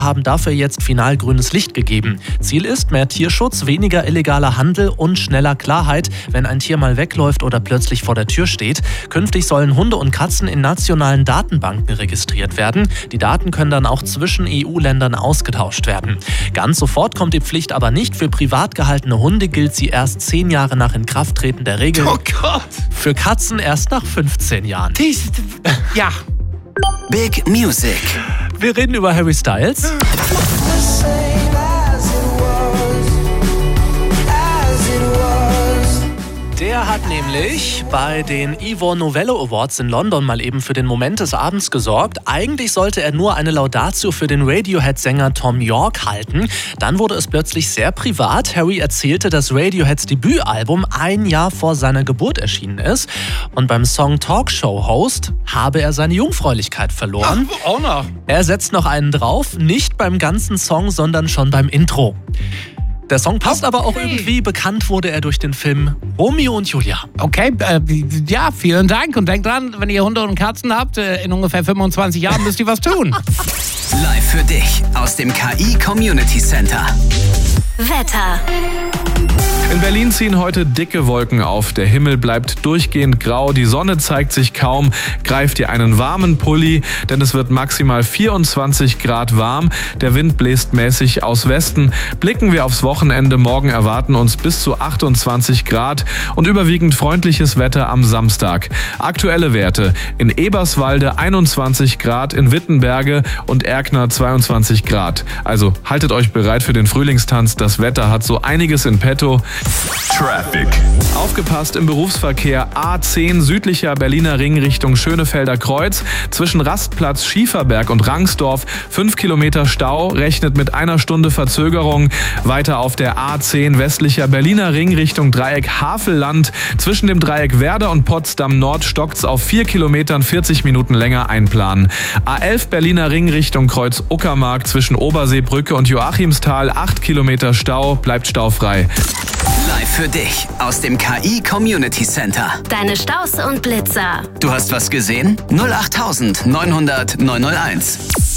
haben dafür jetzt final grünes Licht gegeben. Ziel ist mehr Tierschutz, weniger illegaler Handel und schneller Klarheit, wenn ein Tier mal wegläuft oder plötzlich vor der Tür steht. Künftig sollen Hunde und Katzen in nationalen Datenbanken registriert werden. Die Daten können dann auch zwischen EU-Ländern ausgetauscht werden. Ganz sofort kommt die Pflicht aber nicht. Für privat gehaltene Hunde gilt sie erst 10 Jahre nach Inkrafttreten der Regel. Oh Gott! Für Katzen erst nach 15 Jahren. Ja. Big Music. Wir reden über Harry Styles. Der hat nämlich bei den Ivor Novello Awards in London mal eben für den Moment des Abends gesorgt. Eigentlich sollte er nur eine Laudatio für den Radiohead-Sänger Thom Yorke halten. Dann wurde es plötzlich sehr privat. Harry erzählte, dass Radioheads Debütalbum 1 Jahr vor seiner Geburt erschienen ist. Und beim Song Talkshow Host habe er seine Jungfräulichkeit verloren. Ach, auch noch. Er setzt noch einen drauf, nicht beim ganzen Song, sondern schon beim Intro. Der Song passt aber auch irgendwie. Bekannt wurde er durch den Film Romeo und Julia. Okay, ja, vielen Dank. Und denkt dran, wenn ihr Hunde und Katzen habt, in ungefähr 25 Jahren müsst ihr was tun. Live für dich aus dem KI Community Center. Wetter. In Berlin ziehen heute dicke Wolken auf. Der Himmel bleibt durchgehend grau, die Sonne zeigt sich kaum. Greift dir einen warmen Pulli, denn es wird maximal 24 Grad warm. Der Wind bläst mäßig aus Westen. Blicken wir aufs Wochenende. Morgen erwarten uns bis zu 28 Grad und überwiegend freundliches Wetter am Samstag. Aktuelle Werte: in Eberswalde 21 Grad, in Wittenberge und Erkner 22 Grad. Also haltet euch bereit für den Frühlingstanz. Das Wetter hat so einiges in petto. Traffic. Aufgepasst im Berufsverkehr. A10 südlicher Berliner Ring Richtung Schönefelder Kreuz. Zwischen Rastplatz Schieferberg und Rangsdorf 5 Kilometer Stau, rechnet mit 1 Stunde Verzögerung. Weiter auf der A10 westlicher Berliner Ring Richtung Dreieck Havelland. Zwischen dem Dreieck Werder und Potsdam Nord stockt's auf 4 Kilometern 40 Minuten länger einplanen. A11 Berliner Ring Richtung Kreuz Uckermark zwischen Oberseebrücke und Joachimsthal 8 Kilometer Stau, bleibt staufrei. Live für dich aus dem KI Community Center. Deine Staus und Blitzer. Du hast was gesehen? 08900 901.